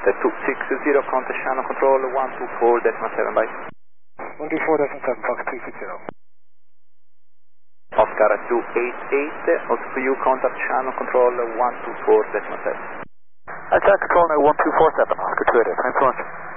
Delta 260, contact channel control 124.7 byte. 124.7, Fox 260. Oscar 288, also for you, contact channel control 124.7. Attack control now 1247, Oscar 288, thanks so much.